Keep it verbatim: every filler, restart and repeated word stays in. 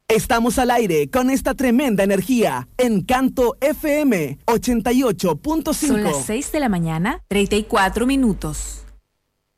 Estamos al aire con esta tremenda energía. Encanto F M ochenta y ocho punto cinco. Son las seis de la mañana, treinta y cuatro minutos.